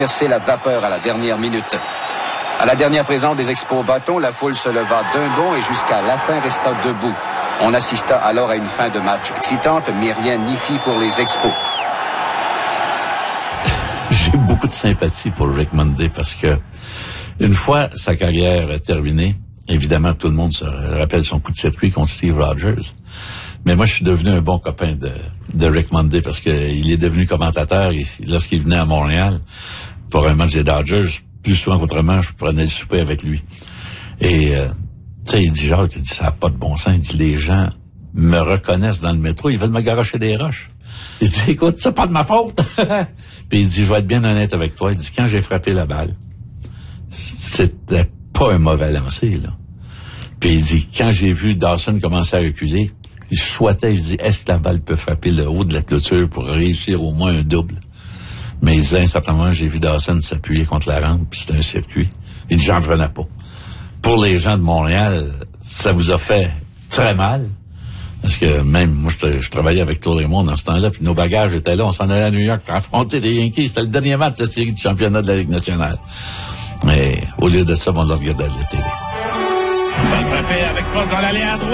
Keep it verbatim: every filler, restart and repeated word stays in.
Verser la vapeur à la dernière minute. À la dernière présence des Expos au bâton, la foule se leva d'un bond et jusqu'à la fin resta debout. On assista alors à une fin de match excitante, mais rien n'y fit pour les Expos. J'ai beaucoup de sympathie pour Rick Monday parce que une fois sa carrière terminée, évidemment tout le monde se rappelle son coup de circuit contre Steve Rogers. Mais moi, je suis devenu un bon copain de, de Rick Monday parce que il est devenu commentateur ici. Lorsqu'il venait à Montréal pour un match des Dodgers, plus souvent qu'autrement, je prenais le souper avec lui. Et, euh, tu sais, il dit, Jacques, il dit, ça n'a pas de bon sens. Il dit, les gens me reconnaissent dans le métro, ils veulent me garocher des roches. Il dit, écoute, c'est pas de ma faute. Puis il dit, je vais être bien honnête avec toi. Il dit, quand j'ai frappé la balle, c'était pas un mauvais lancer, là. Puis il dit, quand j'ai vu Dawson commencer à reculer, il souhaitait, il dit, est-ce que la balle peut frapper le haut de la clôture pour réussir au moins un double? Mais il disait, simplement, j'ai vu Dawson s'appuyer contre la rampe, puis c'était un circuit. Il dit, j'en revenais pas. Pour les gens de Montréal, ça vous a fait très mal. Parce que même, moi, je, je travaillais avec Claude Raymond dans ce temps-là, puis nos bagages étaient là, on s'en allait à New York pour affronter les Yankees. C'était le dernier match de la série du championnat de la Ligue nationale. Mais au lieu de ça, on le regardait à la télé. Balle frappée avec force dans l'allée à droite.